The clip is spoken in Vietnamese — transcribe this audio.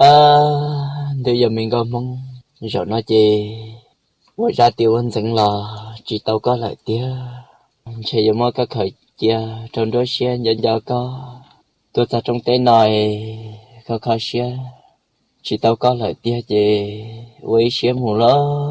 à bây giờ mình có mong rồi nói chị ngoài ra tiêu anh dẫn là chỉ tao có lại tiếc chỉ giờ mới có khởi chia trong đó xe nhận giờ có tôi ta trong tay này khó khó xe chỉ tao có lại tiếc chị với xe mù lo